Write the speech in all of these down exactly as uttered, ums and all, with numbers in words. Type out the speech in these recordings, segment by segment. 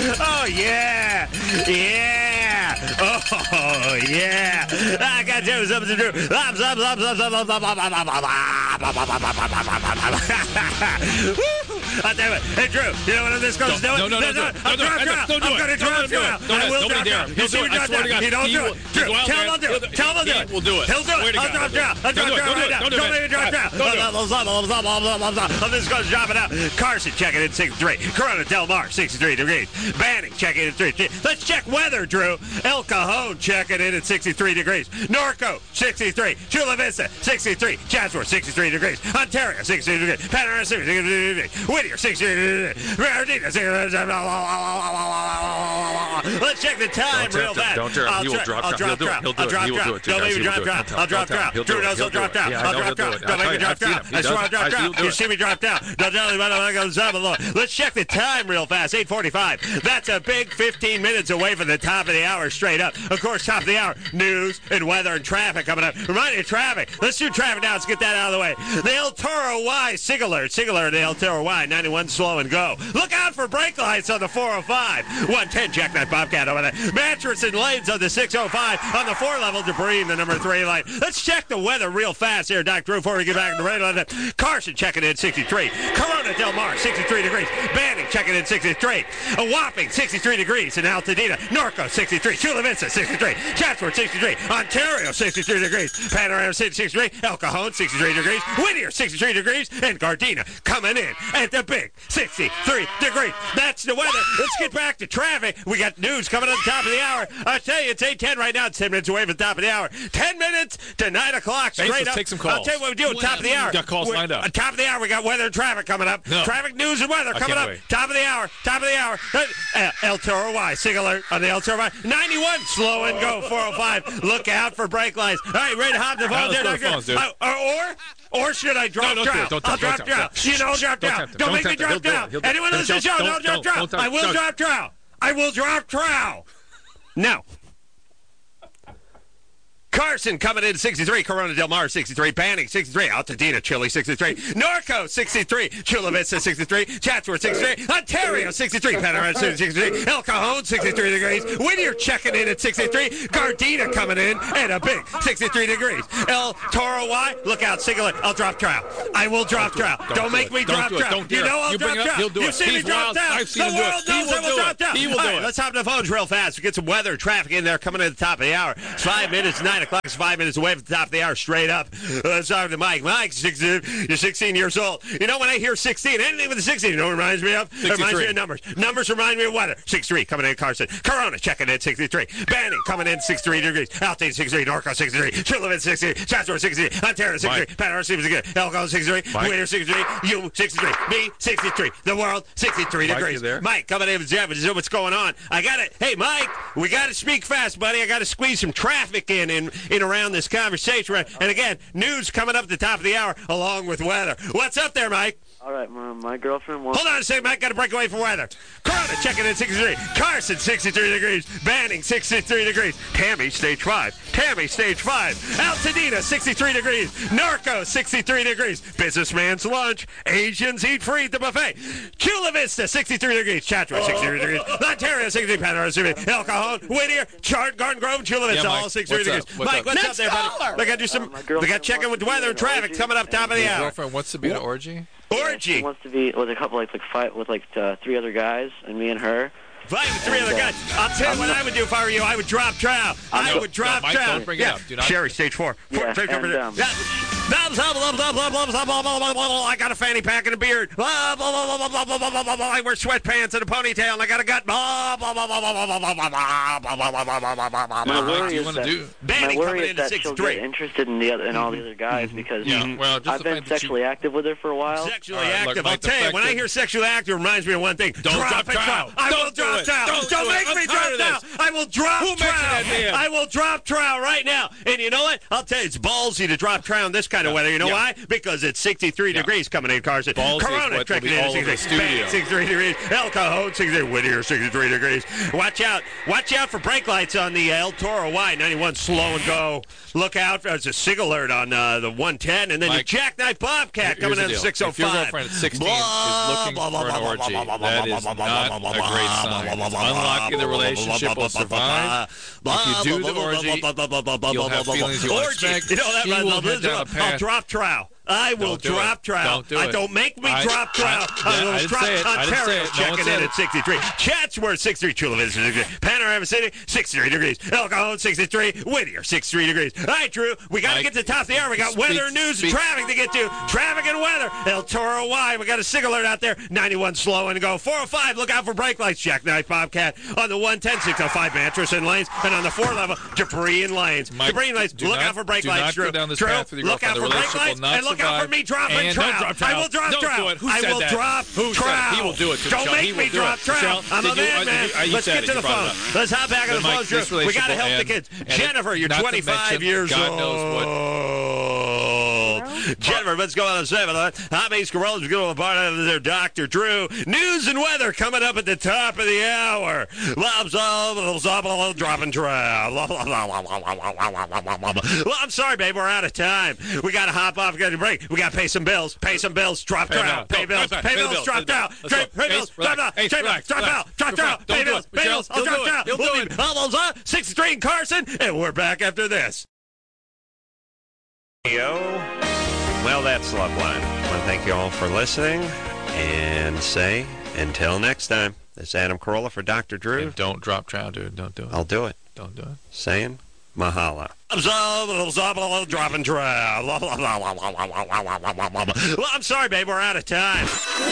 Oh, yeah. Yeah. Oh, yeah. I got you something to do. I'll tell you what. Hey, Drew, you know what this goes to do? No, no, no, no. I'm going to drop Don't do it. I'm going to drop down. I will drop down. You see me drop down. He don't do it. Drew, tell him I'll do it. Tell him I'll do it. We'll do it. He'll do it. I'll drop down. I'll drop down right now. Don't make me drop down. I'm just going to drop it out. Carson checking in sixty-three. Corona Del Mar, sixty-three degrees. Banning checking in three. Let's check weather, Drew. El Cajon checking in at sixty-three degrees. Norco, sixty-three. Chula Vista, sixty-three. Chatsworth, sixty-three degrees. Ontario, sixty-three degrees. Panorama, sixty-three degrees. Whittier, sixty-three degrees. Let's check the time real fast. Don't turn. He will drop down. He'll do it. He'll do it. He will do it. Don't make me drop down. I'll drop down. Drew knows I'll drop down. I'll drop down. Don't make me drop down. I swear I'll drop down. You see me drop down. Don't tell me about it. Let's check the time real fast. eight forty-five. That's a big fifteen minutes away from the top of the hour straight up. Of course, top of the hour, news and weather and traffic coming up. Remind you of traffic. Let's do traffic now. Let's get that out of the way. The El Toro Y, Sig Alert. Sig Alert, the El Toro Y, ninety-one slow and go. Look out for brake lights on the four oh five. one ten, Jackknife Bobcat over there. Mattress and lanes on the six oh five. On the four level, debris in the number three line. Let's check the weather real fast here, Doctor Drew, before we get back to the radio. Carson checking in sixty-three. Corona Del Mar, sixty-three degrees. Banning checking in sixty-three. A whopping sixty-three degrees in Altadena. Norco, sixty-three. Chula Vista, sixty-three. Chatsworth, sixty-three. Ontario, sixty-three degrees. Panorama, sixty-three. El Cajon, sixty-three degrees. Whittier, sixty-three degrees. And Gardena coming in at the big sixty-three degrees. That's the weather. Let's get back to traffic. We got news coming at the top of the hour. I tell you, it's eight ten right now. It's ten minutes away from the top of the hour. ten minutes to nine o'clock. Straight Thanks, up. Take some calls. I'll tell you what we do at the top of the hour. We got calls We're, lined up. At top of the hour, we got weather and traffic coming up. No. Traffic, news, and weather coming up. Wait. Top of the hour. Top of the hour. Uh, El Toro Y. Sig Alert on the El Toro Y. ninety-one. Slow and go. four oh five. Look out for brake lights. All right, ready to hop the phone there, Doctor Phones, dude. Uh, or, or should I drop no, down? don't, don't, I'll don't, drop don't, down. don't, You know, drop don't down. tempt him. Don't Don't make me tempt him. drop He'll do down. it. He'll do it. Anyone listen to the show? Don't- Don't drop don't- down. don't- I will don't- drop down. I will drop trow. No. Carson coming in at sixty-three. Corona Del Mar, sixty-three. Banning, sixty-three. Altadena, Chile, sixty-three. Norco, sixty-three. Chula Vista, sixty-three. Chatsworth, sixty-three. Ontario, sixty-three. Panorama, sixty-three. El Cajon, sixty-three degrees. Whittier checking in at sixty-three. Gardena coming in at a big sixty-three degrees. El Toro Y, look out, singular. I'll drop trout. I will drop trout. Don't, don't make do me it. Don't drop do it. trout. Don't You dare. know I'll You drop bring it up, trout. he'll do You it. see me He's drop wild. down. I've seen The him do it. world He knows will I will do drop it. down. He will All do right, it. let's hop the phones real fast. We get some weather traffic in there coming in at the top of the hour. It's five minutes, nine o'clock. It's five minutes away from the top of the hour, straight up. Let's talk to Mike. Mike, sixteen, you're sixteen years old. You know, when I hear sixteen, anything with a sixteen, you know what it reminds me of? It reminds me of numbers. Numbers remind me of weather. sixty-three coming in Carson. Corona checking in sixty-three. Banning coming in sixty-three degrees. Altadena sixty-three. Norco sixty-three. Chula Vista sixty-three. Chatsworth sixty-three. Ontario sixty-three. Panorama sixty-three. El Cajon sixty-three. Whittier sixty-three. You sixty-three. Me sixty-three. The world sixty-three Mike, degrees. you there? Mike coming in with Jeff. What's going on? I got it. Hey, Mike, we got to speak fast, buddy. I got to squeeze some traffic in in, in around this conversation. And again, news coming up at the top of the hour along with weather. What's up there, Mike? All right, my, my girlfriend wants... Hold on a second, Mike. Got to break away from weather. Corona checking in sixty-three. Carson, sixty-three degrees. Banning, sixty-three degrees. Tammy, stage five. Tammy, stage five. Altadena, sixty-three degrees. Norco, sixty-three degrees. Businessman's lunch. Asians eat free at the buffet. Chula Vista, sixty-three degrees. Chatsworth, sixty-three degrees. Ontario, sixty-three. Panorama, sixty-three. El Cajon, Whittier, Chart, Garden Grove, Chula Vista, Yeah, Mike. all sixty-three What's degrees. up? What's Mike, up? what's Next up there, buddy? caller. We got to do some... Uh, my we girlfriend got checking wants with to weather be and an traffic orgy. coming up top of the Your hour. girlfriend wants to be an orgy? Orgy. She wants to be with a couple, like, like five, with like uh, three other guys, and me and her. Five and three other guys. I'll tell you what I would do if I were you. I would drop trout. I No, would drop no, Mike, trout. don't bring it yeah. up. Do not- Sherry, stage four. Four- Yeah, stage four- and, um, Yeah. Blah, blah, blah, blah, blah, blah, blah, blah, blah, blah, blah. I got a fanny pack and a beard. Blah, blah, blah, blah, blah, blah, blah, blah, blah, blah. I wear sweatpants and a ponytail, and I got a gut. Blah, blah, blah, blah, blah, blah, blah, blah, blah, blah, blah, blah, blah, blah, blah, blah, blah, My blah. What worry do you is want to that, do? Banning my coming worry in is at that she'll sixty-three. get interested in the other, in all the other guys because Yeah, well, just I've the been fact that you- sexually active with her for a while. Sexually All right, look, active. Mike, I'll the tell you, fact when I that- hear sexually active, it reminds me of one thing. Don't drop it, trout. I will Don't do drop it. trout. Don't Don't do make it. me I'm drop tired of trout. this. I will drop Who mentioned trout. that name? I will drop trout right now. And you know what? I'll tell you, it's ballsy to drop trout in this kind kind of weather. You know Yeah. why? Because it's sixty-three Yeah. degrees coming in, Carson. Balls is Corona what checking will be in all over at the studio. Bang, sixty-three degrees. El Cajon, sixty-three. Whittier, sixty-three degrees. Watch out. Watch out for brake lights on the uh, El Toro Y ninety-one slow and go. Look out. There's a SIG alert on uh, the one ten. And then Mike, the Jackknife Bobcat Here's coming the in at deal. six oh five. If your girlfriend at sixteen is looking for an orgy, that is not a great sign. It's unlikely the relationship will survive. If you do the orgy, you'll have feelings you won't Orgy. expect. You know that He right, will head down a I'll path. drop trowel. I will Don't do drop it. trowel. Don't do I it. don't make me I- drop trowel. I- I, I will didn't drop say it. I didn't say Ontario it. No one checking said in it. at sixty-three. Chatsworth, sixty-three. Chula Vista, sixty-three. Panorama City, sixty-three degrees. El Cajon, sixty-three. Whittier, sixty-three degrees. All right, Drew, we got to Mike, get to the top of the hour. We got speak- weather, news, speak- and traffic to get to. Traffic and weather. El Toro Y. We got a SIG alert out there. ninety-one slow and go. four oh five, look out for brake lights. Jackknife Bobcat on the one ten, six oh five mattress and lanes. And on the four level, debris and lanes. Mike, debris and lanes. do Look not- out for brake do lights, not Drew. go down this Drew, path with your look out girlfriend. for The brake lights. relationship will not And look out for survive. me dropping And trowel. don't drop I trowel. will drop Don't trowel. do it. Who I said will that? drop Who said it? trowel. He will do it to Don't Michelle. make He will me do drop it. trowel. Michelle, I'm a did you- man, uh, man. did you- uh, you Let's said get it. to You the brought it phone. up. Let's hop back on Then, the Mike, phone, Drew. this We got to relationship help will the kids. end. And Jennifer, you're not to twenty-five mention, years God old. knows what. Jennifer, let's go on the seven. Hot Base Corolla's going to be part of their Doctor Drew. News and weather coming up at the top of the hour. Lobs all dropping trowel. Well, I'm sorry, babe. We're out of time. We got to hop off, get a break. We got to pay some bills. Pay some bills. Drop Pay trowel. now. Pay Go. bills. Go. Pay Pay the bills. bill. Drop Pay the trowel. bill. Let's Pay go. bills. Ace, Drop relax. trowel. Ace, Drop relax, trowel. relax. Drop You're trowel. fine. Pay Don't do bills. it. Pay Michelle, bills. I'll he'll drop do it. trowel. He'll do We'll it. be bubbles up. sixty-three and Carson. And we're back after this. Yo. Well, that's Loveline. I want to thank you all for listening and say until next time. This is Adam Carolla for Doctor Drew. And don't drop trowel, dude. Don't do it. I'll do it. Don't do it. Saying Mahala. Dropping trowel. Well, I'm sorry, babe. We're out of time.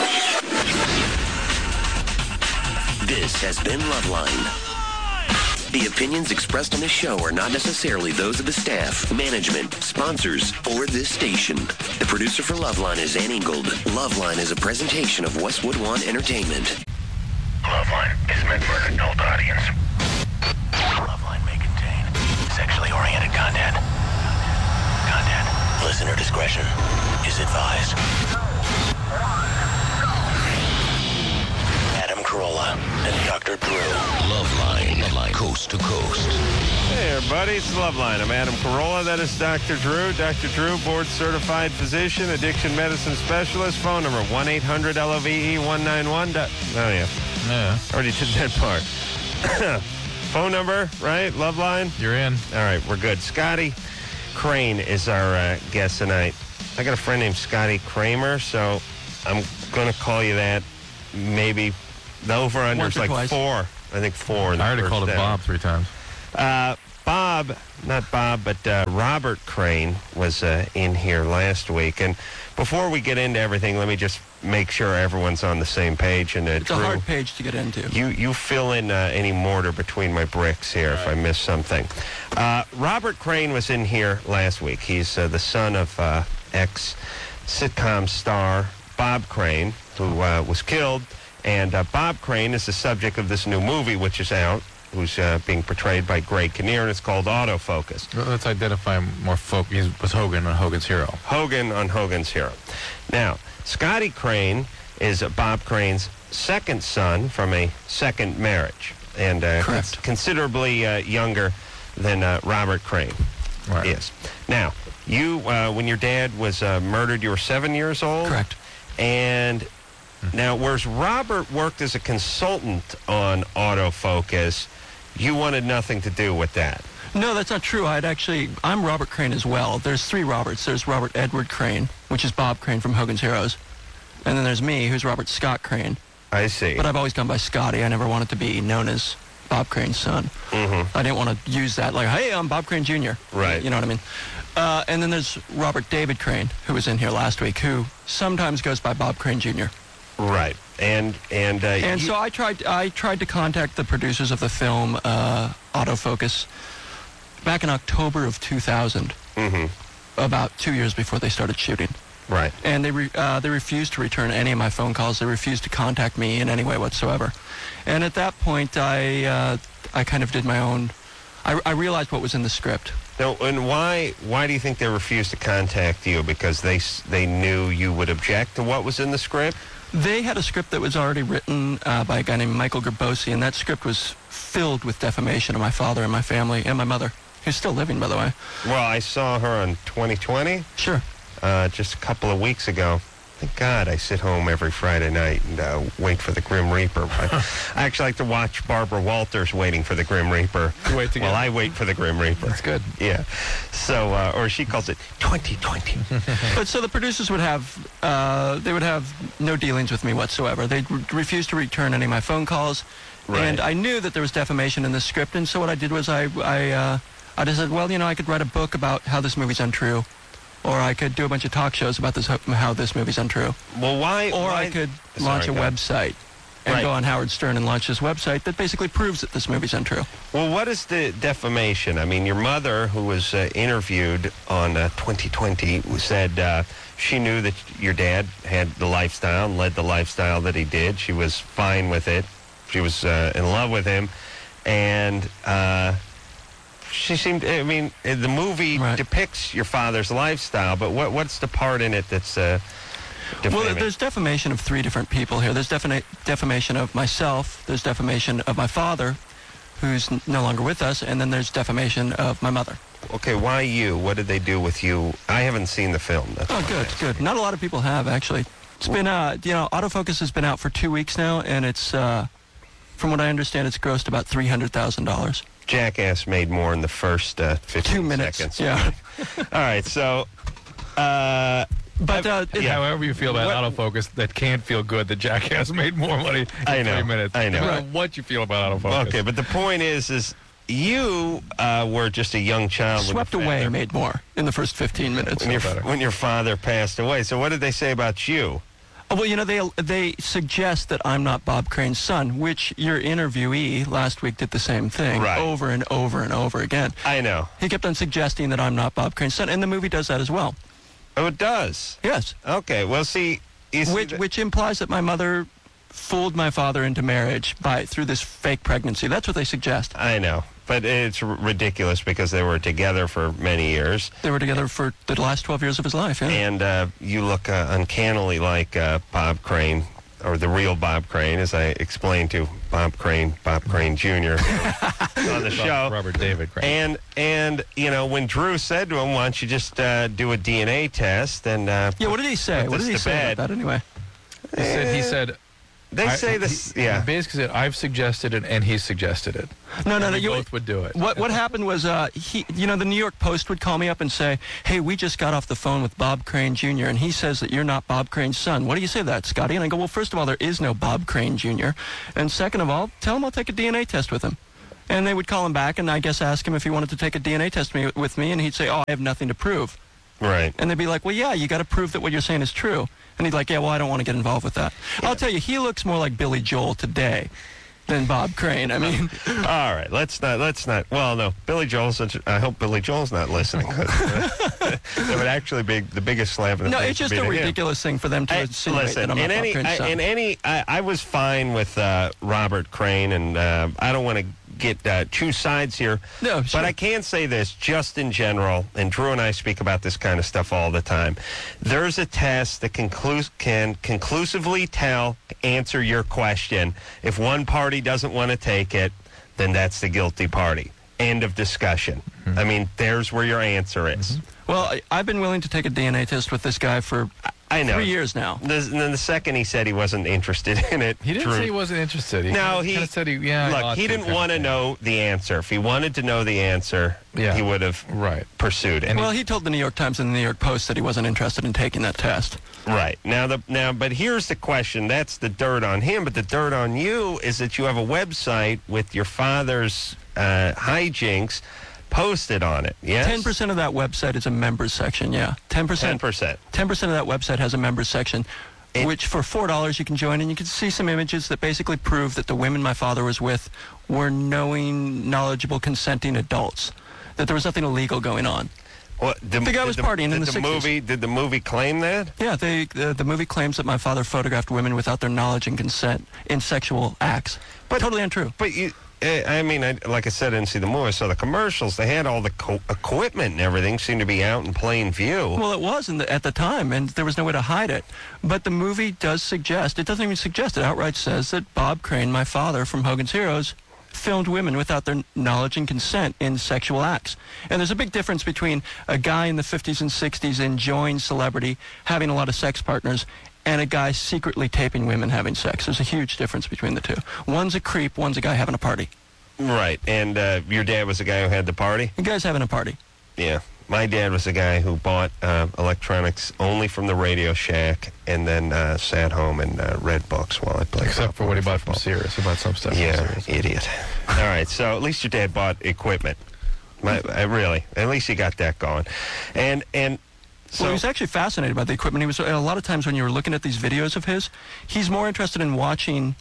This has been Loveline. The opinions expressed on this show are not necessarily those of the staff, management, sponsors, or this station. The producer for Loveline is Ann Ingold. Loveline is a presentation of Westwood One Entertainment. Loveline is meant for an adult audience. Loveline may contain sexually oriented content. Content. Listener discretion is advised. Adam Carolla and Doctor Drew. Loveline, Loveline, coast to coast. Hey, everybody. It's Loveline. I'm Adam Carolla. That is Doctor Drew. Doctor Drew, board-certified physician, addiction medicine specialist. Phone number one eight hundred L O V E one nine one. Oh, yeah. Yeah. Already did that part. Phone number, right? Loveline? You're in. All right, we're good. Scotty Crane is our uh, guest tonight. I got a friend named Scotty Kramer, so I'm going to call you that. Maybe the over-under is Once or like twice. four. I think four. in the I already first called it hour. Bob three times. Uh, Bob, not Bob, but uh, Robert Crane was uh, in here last week. And before we get into everything, let me just make sure everyone's on the same page. And uh, It's a Drew, hard page to get into. You you fill in uh, any mortar between my bricks here if I miss something. Uh, Robert Crane was in here last week. He's uh, the son of uh, ex-sitcom star Bob Crane, who uh, was killed. And uh, Bob Crane is the subject of this new movie, which is out, who's uh, being portrayed by Greg Kinnear, and it's called Autofocus. Well, let's identify him more folk. He was Hogan on Hogan's Hero. Hogan on Hogan's Hero. Now, Scotty Crane is uh, Bob Crane's second son from a second marriage, and uh, Correct. cons- considerably uh, younger than uh, Robert Crane. Right. Yes. Now, you, uh, when your dad was uh, murdered, you were seven years old? Correct. And now, whereas Robert worked as a consultant on Autofocus, you wanted nothing to do with that. No, that's not true. I'd actually, I'm Robert Crane as well. There's three Roberts. There's Robert Edward Crane, which is Bob Crane from Hogan's Heroes. And then there's me, who's Robert Scott Crane. I see. But I've always gone by Scotty. I never wanted to be known as Bob Crane's son. Mm-hmm. I didn't want to use that like, hey, I'm Bob Crane Junior Right. You know what I mean? Uh, and then there's Robert David Crane, who was in here last week, who sometimes goes by Bob Crane Junior Right. And and uh, And you- so I tried. I tried to contact the producers of the film uh, Autofocus back in October of two thousand, Mhm. about two years before they started shooting. Right. And they re, uh, they refused to return any of my phone calls. They refused to contact me in any way whatsoever. And at that point, I uh, I kind of did my own. I, I realized what was in the script, Now, and why why do you think they refused to contact you? Because they they knew you would object to what was in the script? They had a script that was already written uh, by a guy named Michael Gerbosi, and that script was filled with defamation of my father and my family and my mother, who's still living, by the way. Well, I saw her on twenty twenty. Sure. Uh, just a couple of weeks ago. Thank God I sit home every Friday night and uh, wait for the Grim Reaper. But I actually like to watch Barbara Walters waiting for the Grim Reaper. Wait together. While I wait for the Grim Reaper. That's good. Yeah. So, uh, or she calls it twenty twenty. But so the producers would have, uh, they would have no dealings with me whatsoever. They'd re- refuse to return any of my phone calls. Right. And I knew that there was defamation in the script, and so what I did was I, I, uh, I just said, well, you know, I could write a book about how this movie's untrue. Or I could do a bunch of talk shows about this, how this movie's untrue. Well, why? Or why, I could sorry, launch a go. website and Right. go on Howard Stern and launch this website that basically proves that this movie's untrue. Well, what is the defamation? I mean, your mother, who was uh, interviewed on uh, twenty twenty, said uh, she knew that your dad had the lifestyle and led the lifestyle that he did. She was fine with it. She was uh, in love with him. And uh, she seemed, I mean, the movie Right. depicts your father's lifestyle, but what what's the part in it that's uh, defaming? Well, there's defamation of three different people here. There's defina- defamation of myself, there's defamation of my father, who's n- no longer with us, and then there's defamation of my mother. Okay, why you? What did they do with you? I haven't seen the film. That's Oh, why I'm good, asking. good. Not a lot of people have, actually. It's been, uh, you know, Autofocus has been out for two weeks now, and it's, uh, from what I understand, it's grossed about three hundred thousand dollars. Jackass made more in the first uh, fifteen Two minutes, seconds. yeah. All right, so... Uh, But, uh, it- Yeah. However you feel about What- autofocus, that can't feel good. The Jackass made more money in I know, three minutes. I know. No matter Right. what you feel about autofocus. okay, but the point is, is you uh, were just a young child. when Swept your Away father- made more in the first fifteen minutes. When your, better. when your father passed away. So what did they say about you? Oh, well, you know, they they suggest that I'm not Bob Crane's son, which your interviewee last week did the same thing Right. over and over and over again. I know. He kept on suggesting that I'm not Bob Crane's son, and the movie does that as well. Oh, it does. Yes, Okay, well, see... You see which that- which implies that my mother fooled my father into marriage by through this fake pregnancy. That's what they suggest. I know, but it's r- ridiculous because they were together for many years. They were together for the last twelve years of his life. Yeah. And uh, you look uh, uncannily like uh, Bob Crane, or the real Bob Crane, as I explained to Bob Crane, Bob Crane Junior on the show. Robert David Crane. And, and you know, when Drew said to him, why don't you just uh, do a D N A test? And uh, yeah. What did he say? put What this did he to say bed. about that anyway? He said, he said They I- say this, he- yeah. He basically said, I've suggested it, and he suggested it. No, no, And no. we You both would do it. What what happened was, uh, he, you know, the New York Post would call me up and say, "Hey, we just got off the phone with Bob Crane Junior and he says that you're not Bob Crane's son. What do you say to that, Scotty?" And I go, "Well, first of all, there is no Bob Crane Junior and second of all, tell him I'll take a D N A test with him." And they would call him back and I guess ask him if he wanted to take a D N A test me, with me, and he'd say, "Oh, I have nothing to prove." Right. And they'd be like, "Well, yeah, you got to prove that what you're saying is true." And he'd like, "Yeah, well, I don't want to get involved with that." I'll tell you, he looks more like Billy Joel today than Bob Crane. I mean, All right, let's not, let's not, well, no, Billy Joel's, such, I hope Billy Joel's not listening. 'Cause, uh, that would actually be the biggest slap in the no, face it's just to a be to him. ridiculous thing for them to I- insinuate listen, that I'm in not any, Bob Crane's I, son. in any, I, I was fine with uh, Robert Crane, and uh, I don't want to get uh, two sides here. No, sure. But I can say this, just in general, and Drew and I speak about this kind of stuff all the time. There's a test that conclu- can conclusively tell, answer your question. If one party doesn't want to take it, then that's the guilty party. End of discussion. Mm-hmm. I mean, there's where your answer is. Well, I, I've been willing to take a D N A test with this guy for I know. three years now. The, and then the second he said he wasn't interested in it, He didn't Drew- say he wasn't interested. He No, kinda, he kinda said he, yeah, I look. ought He to didn't kind of want to thing. know the answer. If he wanted to know the answer, Yeah. he would have Right. pursued it. Well, he told the New York Times and the New York Post that he wasn't interested in taking that test. right now, the now, but here's the question. That's the dirt on him. But the dirt on you is that you have a website with your father's uh, hijinks posted on it. Yes, Ten percent of that website is a members section. Yeah, ten Ten percent. percent. Ten percent of that website has a members section, It- which for four dollars you can join, and you can see some images that basically prove that the women my father was with were knowing, knowledgeable, consenting adults. That there was nothing illegal going on. Well, the, The guy did was the, partying in did the the sixties. movie. Did the movie claim that? Yeah, they, the, the movie claims that my father photographed women without their knowledge and consent in sexual acts. But- totally untrue. But you, I mean, I, like I said, I didn't see the movie. I saw the commercials. They had all the co- equipment and everything seemed to be out in plain view. Well, it was in the, at the time, and there was no way to hide it. But the movie does suggest, it doesn't even suggest, it outright says that Bob Crane, my father from Hogan's Heroes, filmed women without their knowledge and consent in sexual acts. And there's a big difference between a guy in the fifties and sixties enjoying celebrity, having a lot of sex partners, and a guy secretly taping women having sex. There's a huge difference between the two. One's a creep, one's a guy having a party. Right, and uh, your dad was the guy who had the party? The guy's having a party. Yeah. My dad was the guy who bought uh, electronics only from the Radio Shack and then uh, sat home and uh, read books while I played. Except for what he bought from Sears. He bought some stuff yeah, from Sears. Idiot. All right, so at least your dad bought equipment. My, I really, at least he got that going. And, and so... Well, he was actually fascinated by the equipment. He was, a lot of times when you were looking at these videos of his, he's more interested in watching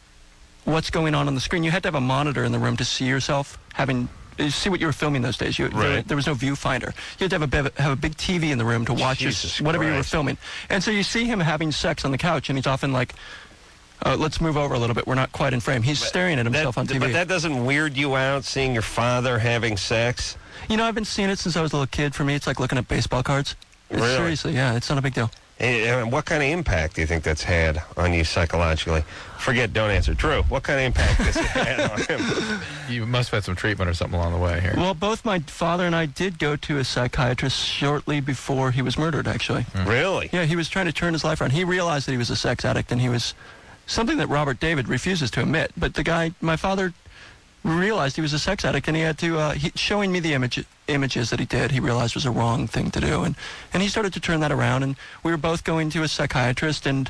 what's going on on the screen. You had to have a monitor in the room to see yourself having... You see what you were filming those days. You, right. there, there was no viewfinder. You had to have a, big, have a big T V in the room to watch your, whatever you were filming. And so you see him having sex on the couch, and he's often like, uh, let's move over a little bit. We're not quite in frame. He's but staring at himself that, on T V. But that doesn't weird you out, seeing your father having sex? You know, I've been seeing it since I was a little kid. For me, it's like looking at baseball cards. It's really? Seriously, yeah, it's not a big deal. And what kind of impact do you think that's had on you psychologically? Forget, don't answer. Drew, what kind of impact has it had on him? You must have had some treatment or something along the way here. Well, both my father and I did go to a psychiatrist shortly before he was murdered, actually. Mm. Really? Yeah, he was trying to turn his life around. He realized that he was a sex addict, and he was something that Robert David refuses to admit. But the guy, my father, realized he was a sex addict, and he had to, uh, he, showing me the image, images that he did, he realized was a wrong thing to do. And, and he started to turn that around, and we were both going to a psychiatrist, and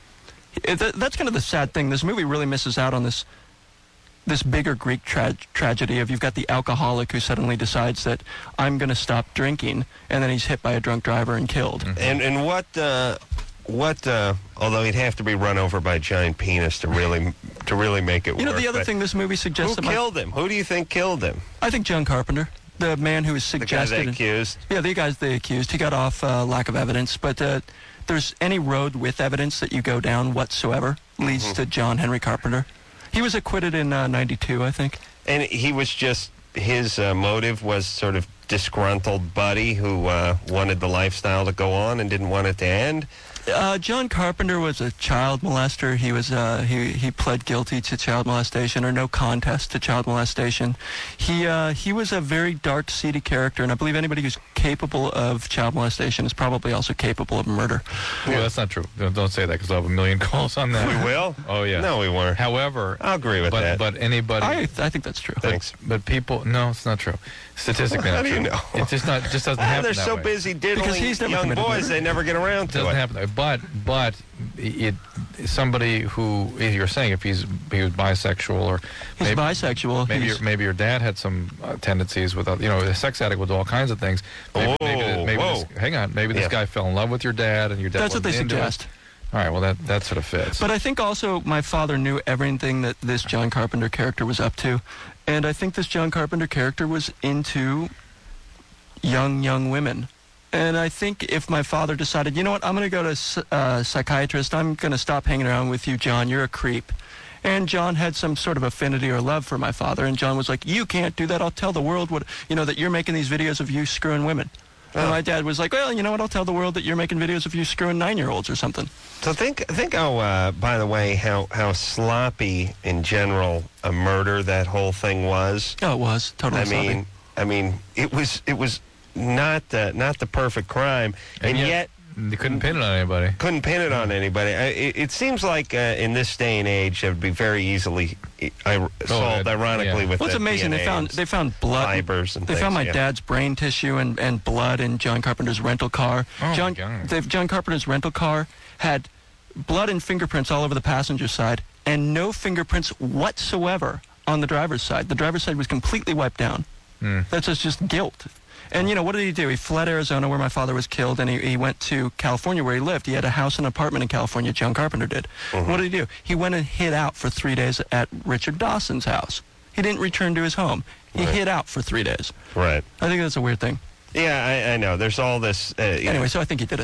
it, th- that's kind of the sad thing. This movie really misses out on this this bigger Greek tra- tragedy of you've got the alcoholic who suddenly decides that I'm going to stop drinking, and then he's hit by a drunk driver and killed. Mm-hmm. And and what... Uh What, uh, although he'd have to be run over by a giant penis to really to really make it work. You know, the other thing this movie suggests... Who that killed my, him? Who do you think killed him? I think John Carpenter, the man who was suggested... The guy they accused? Yeah, the guys they accused. He got off uh, lack of evidence, but uh, there's any road with evidence that you go down whatsoever leads mm-hmm. to John Henry Carpenter. He was acquitted in uh, ninety-two, I think. And he was just... His uh, motive was sort of disgruntled buddy who uh, wanted the lifestyle to go on and didn't want it to end? Uh, John Carpenter was a child molester. He was uh, he he pled guilty to child molestation, or no contest to child molestation. He uh, he was a very dark, seedy character, and I believe anybody who's capable of child molestation is probably also capable of murder. Well, that's not true. Don't, don't say that, because I'll have a million calls on that. We will? Oh yeah. No, we won't. However, I'll agree with but, that. But anybody, I I think that's true. Thanks. But, but people, no, it's not true. Statistically, How not do true. you know? It just not just doesn't happen. They're that so way. busy diddling Because he's never young committed boys, murder. they never get around It to doesn't it. happen that way. But but it somebody who, as you're saying, if he's he was bisexual or He's maybe, bisexual. maybe He's, your, maybe your dad had some uh, tendencies with, uh, you know, a sex addict with all kinds of things. Maybe, Whoa, maybe, maybe whoa. This, hang on, maybe this Yeah. guy fell in love with your dad, and your dad. that's what they wasn't into it. suggest. All right, well that that sort of fits. But I think also my father knew everything that this John Carpenter character was up to, and I think this John Carpenter character was into young, young women. And I think if my father decided, you know what, I'm going to go to a uh, psychiatrist, I'm going to stop hanging around with you, John, you're a creep. And John had some sort of affinity or love for my father, and John was like, you can't do that, I'll tell the world what, you know, that you're making these videos of you screwing women. Oh. And my dad was like, well, you know what, I'll tell the world that you're making videos of you screwing nine-year-olds or something. So think, think how, uh, by the way, how, how sloppy in general a murder that whole thing was. Oh, it was. Totally I sloppy. mean, I mean, it was, it was not, uh, not the perfect crime, and, And yet, yet- They couldn't pin it on anybody. couldn't pin it on anybody. I, it, it seems like uh, in this day and age, it would be very easily uh, solved, uh, ironically, yeah. with Well, it's the amazing. D N A They found and they found blood. fibers and they things, found my yeah. dad's brain tissue and, and blood in John Carpenter's rental car. Oh, my John, God. they've- John Carpenter's rental car had blood and fingerprints all over the passenger side, and no fingerprints whatsoever on the driver's side. The driver's side was completely wiped down. Mm. That's just, just guilt. And, you know, what did he do? He fled Arizona, where my father was killed, and he, he went to California, where he lived. He had a house and apartment in California, John Carpenter did. Mm-hmm. What did he do? He went and hid out for three days at Richard Dawson's house. He didn't return to his home. He Right. hid out for three days. Right. I think that's a weird thing. Yeah, I, I know. There's all this. Uh, you Anyway, know, so I think he did it.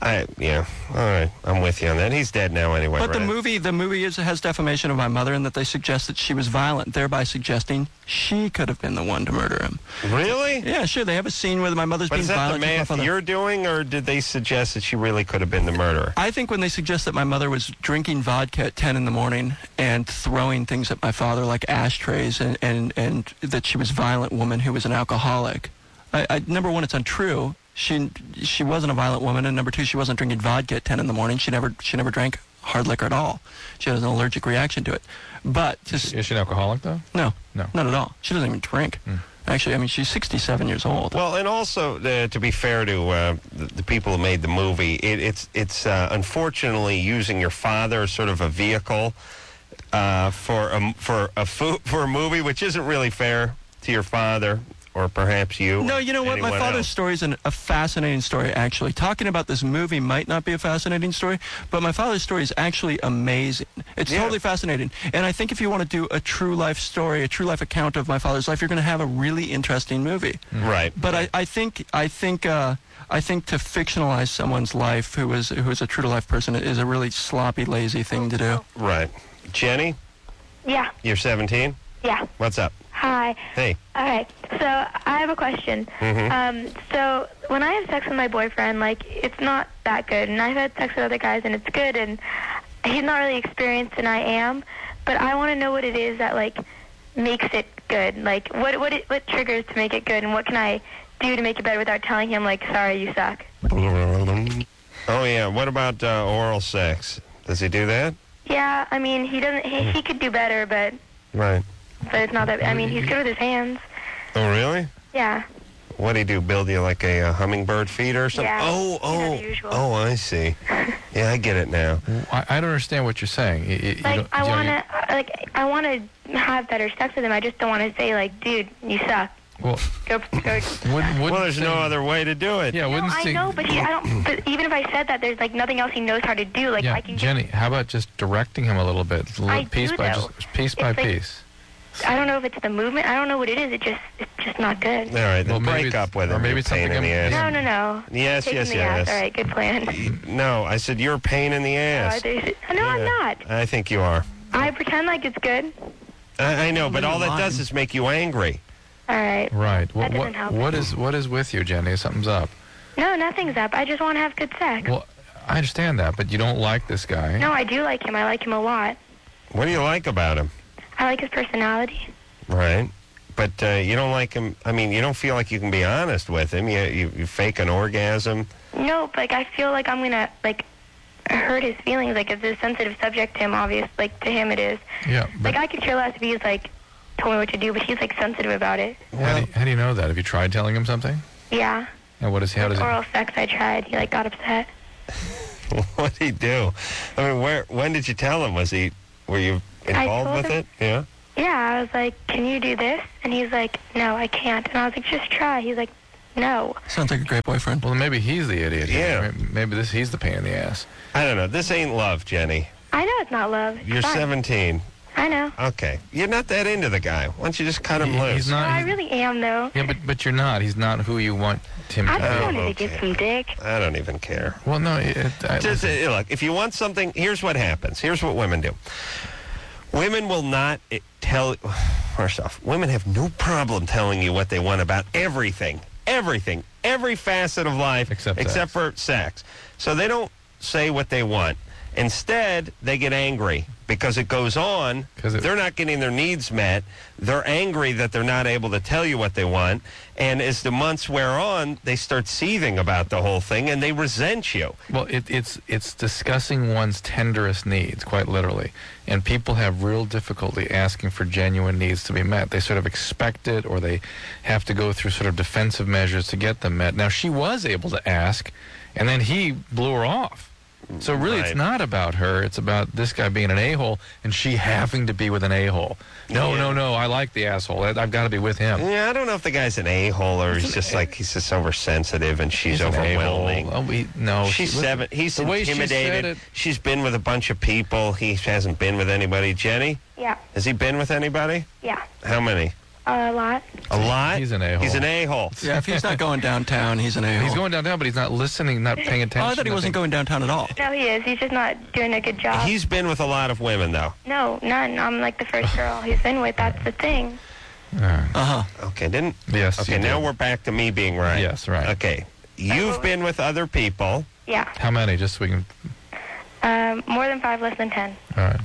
I yeah, all right, I'm with you on that. He's dead now anyway. But right? the movie, the movie is, has defamation of my mother, in that they suggest that she was violent, thereby suggesting she could have been the one to murder him. Really? Yeah, sure. They have a scene where my mother's But being is that violent. the with my math father. you're doing, or did they suggest that she really could have been the murderer? I think when they suggest that my mother was drinking vodka at ten in the morning and throwing things at my father like ashtrays, and, and, and that she was a violent woman who was an alcoholic. I, I, number one, it's untrue. She she wasn't a violent woman, and number two, she wasn't drinking vodka at ten in the morning. She never she never drank hard liquor at all. She has an allergic reaction to it. But to, Is she, is she an alcoholic though? no, No. not at all. She doesn't even drink. Mm. Actually, I mean, she's sixty-seven years old. Well, and also uh, to be fair to uh, the, the people who made the movie, it, it's it's uh, unfortunately using your father as sort of a vehicle uh, for a for a fo- for a movie, which isn't really fair to your father. Or perhaps you. No, you know what? My anyone father's else. story is an, a fascinating story, actually. Talking about this movie might not be a fascinating story, but my father's story is actually amazing. It's Yeah. totally fascinating. And I think if you want to do a true life story, a true life account of my father's life, you're going to have a really interesting movie. Right. But I, I think I think uh, I think to fictionalize someone's life who is who is a true to life person is a really sloppy, lazy thing to do. Right. Jenny, Yeah, you're seventeen? yeah. What's up? Hi. Hey. All right. So I have a question. Mhm. Um, so when I have sex with my boyfriend, like, it's not that good. And I've had sex with other guys, and it's good. And he's not really experienced, and I am. But I want to know what it is that, like, makes it good. Like, what what it, what triggers to make it good, and what can I do to make it better without telling him, like, sorry, you suck. Oh, yeah. What about uh, oral sex? Does he do that? Yeah, I mean, he doesn't. He, he could do better, but Right. but it's not that. I mean, he's good with his hands. Oh, really? Yeah. What do he do? Build you like a, uh hummingbird feeder or something? Yeah, Oh, you oh, know, the usual. oh, I see. Yeah, I get it now. I, I don't understand what you're saying. You, you Like, don't- I you know, want you- to, like, I want to have better sex with him. I just don't want to say, like, dude, you suck. Well, Go, go. wouldn't, wouldn't Well, there's no say- other way to do it. Yeah, No, wouldn't I say- know, but he, I don't. But even if I said that, there's like nothing else he knows how to do. Like, Yeah, I can. Jenny, how about just directing him a little bit, a little I piece do, by though. just piece by It's like- piece? I don't know if it's the movement. I don't know what it is. It just, it's just not good. All right, then Well, maybe break it's- up with or him. maybe You're it's a pain in something the I'm- ass. No, no, no. Yes, Taking yes, the yes. ass. All right, good plan. No, I said you're a pain in the No, ass. I, no, I'm Yeah. not. I think you are. I pretend like it's good. I, I know, but Well, all that you're does lying. is make you angry. All right. Right. What, That what, doesn't help. what is what is with you, Jenny? Something's up. No, nothing's up. I just want to have good sex. Well, I understand that, but you don't like this guy. No, I do like him. I like him a lot. What do you like about him? I like his personality. Right. But uh, you don't like him. I mean, you don't feel like you can be honest with him. You, you, you fake an orgasm. No, but, like, I feel like I'm gonna like hurt his feelings. Like, it's a sensitive subject to him. Obvious, like, to him it is. Yeah. But Like, I could care less if he's like told me what to do, but he's like sensitive about it. how, do you, how do you know that? Have you tried telling him something? Yeah. And what is how does he? Oral sex, I tried. He like got upset. What did he do? I mean, where? When did you tell him? Was he? Were you I involved told with him- it? Yeah. Yeah, I was like, can you do this? And he's like, no, I can't. And I was like, just try. He's like, no. Sounds like a great boyfriend. Well, maybe he's the idiot. here. Yeah. Maybe, maybe this he's the pain in the ass. I don't know. This ain't love, Jenny. I know it's not love. It's You're fun. seventeen. I know. Okay. You're not that into the guy. Why don't you just cut him He- loose? he's No, not. I he's- really am though. Yeah, but but you're not. He's not who you want him to I be. just Oh, wanted to okay. get some dick. I don't even care. Well, no. It, I, Just, uh, look, if you want something, here's what happens. Here's what women do. Women will not uh, tell. First off, women have no problem telling you what they want about everything, everything, every facet of life, Except except sex. for sex. So they don't say what they want. Instead, they get angry because it goes on. 'Cause it- They're not getting their needs met. They're angry that they're not able to tell you what they want. And as the months wear on, they start seething about the whole thing, and they resent you. Well, it, it's it's discussing one's tenderest needs, quite literally. And people have real difficulty asking for genuine needs to be met. They sort of expect it, or they have to go through sort of defensive measures to get them met. Now, she was able to ask, and then he blew her off. So really, Right. it's not about her. It's about this guy being an a-hole and she having to be with an a-hole. No, Yeah. no, no. I like the asshole. I, I've got to be with him. Yeah, I don't know if the guy's an a-hole or he's just like, he's just oversensitive and she's He's an overwhelming. a-hole. Oh, we, no, She's she- seven. He's the way she said intimidated. it- She's been with a bunch of people. He hasn't been with anybody. Jenny, Yeah. has he been with anybody? Yeah. How many? A lot. A lot? He's an a-hole. He's an a-hole. Yeah, if he's not going downtown, he's an a-hole. He's going downtown, but he's not listening, not paying attention. Oh, I thought he wasn't going downtown at all. No, he is. He's just not doing a good job. He's been with a lot of women, though. No, none. I'm like the first girl he's been with. That's the thing. Uh-huh. Okay, didn't... Yes, Okay, you now did. we're back to me being right. Yes, right. Okay, you've been with other people. Yeah. How many? Just so we can... Um, more than five, less than ten. All right.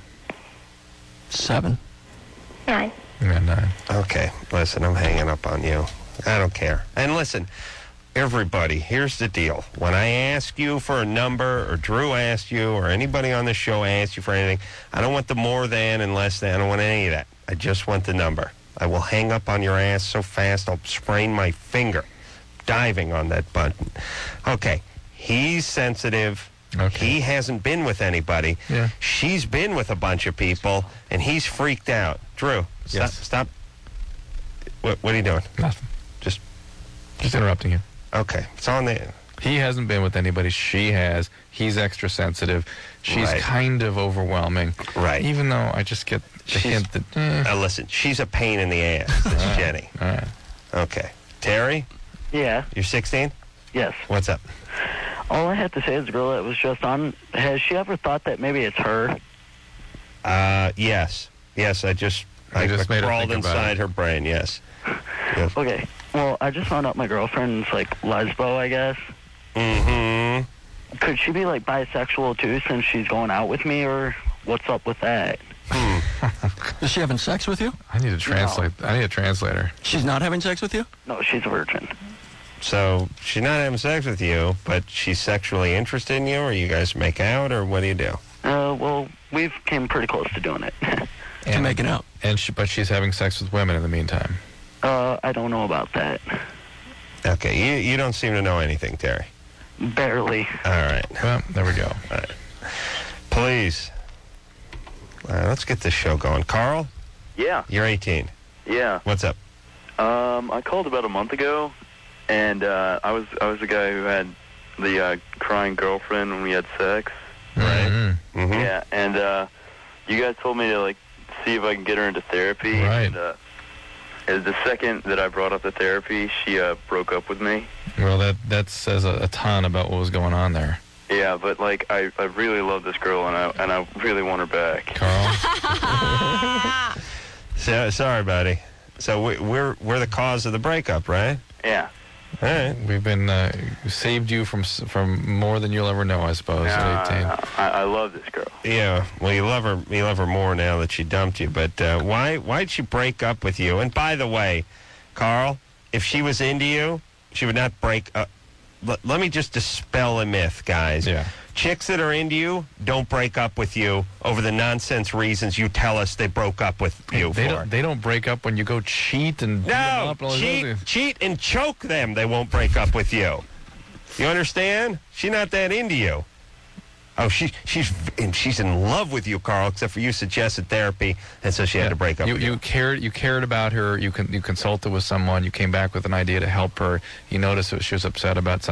Seven. Nine. Yeah, nine. Okay, listen, I'm hanging up on you. I don't care. And listen, everybody, here's the deal. When I ask you for a number, or Drew asked you, or anybody on the show asks you for anything, I don't want the more than and less than. I don't want any of that. I just want the number. I will hang up on your ass so fast I'll sprain my finger diving on that button. Okay, he's sensitive. Okay. He hasn't been with anybody. Yeah. She's been with a bunch of people, and he's freaked out. Drew, stop. Yes. Stop. What, what are you doing? Nothing. Just, Just interrupting you. okay. It's on the... He hasn't been with anybody. She has. He's extra sensitive. She's Right. kind of overwhelming. Right. Even though I just get the She's- hint that... Eh. Now, listen, she's a pain in the ass. That's All right. Jenny. All right. Okay. Terry, Yeah. you're sixteen? Yes. What's up? All I have to say is the girl that was just on, has she ever thought that maybe it's her? Uh, yes. Yes, I just... I I, just I made her crawled think about inside it. her brain, yes. yes. Okay. Well, I just found out my girlfriend's, like, lesbo, I guess. Mm-hmm. Could she be, like, bisexual, too, since she's going out with me, or what's up with that? Is she having sex with you? I need to translate. I need a translator. She's not having sex with you? No, she's a virgin. So she's not having sex with you, but she's sexually interested in you, or you guys make out, or what do you do? Uh, well, we've came pretty close to doing it. To making out. And she, but she's having sex with women in the meantime. uh, I don't know about that. Okay, you, you don't seem to know anything, Terry. Barely. All right. Well, there we go. All right. Please. All right, let's get this show going. Carl, Yeah, you're eighteen. yeah. What's up? Um, I called about a month ago, and uh, I was I was the guy who had the uh, crying girlfriend when we had sex. Right. Mm-hmm. Mm-hmm. Yeah, and uh, you guys told me to like see if I can get her into therapy. Right. And, uh, and the second that I brought up the therapy, she uh, broke up with me. Well, that that says a, a ton about what was going on there. Yeah, but like I, I really love this girl, and I and I really want her back. Carl. So, sorry, buddy. So we, we're we're the cause of the breakup, right? Yeah. All right. We've been uh, saved you from s- from more than you'll ever know, I suppose. Yeah, At eighteen. I, I love this girl. Yeah. Well, you love her. You love her more now that she dumped you. But uh, why why'd she break up with you? And by the way, Carl, if she was into you, she would not break up. L- let me just dispel a myth, guys. Yeah. Chicks that are into you don't break up with you over the nonsense reasons you tell us they broke up with you They for. don't. They don't break up when you go cheat and beat them No, up and all those other cheat, things. cheat and choke them. They won't break up with you. You understand? She's not that into you. Oh, she she's and she's in love with you, Carl. Except for you suggested therapy, and so she had to break up You, with you you. cared. You cared about her. You con, you consulted with someone. You came back with an idea to help her. You noticed that she was upset about something.